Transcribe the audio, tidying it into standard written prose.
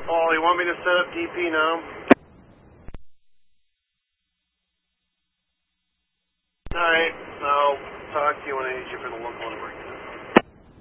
Paul, you want me to set up DP now? Alright, I'll talk to you when I need you for the local emergency.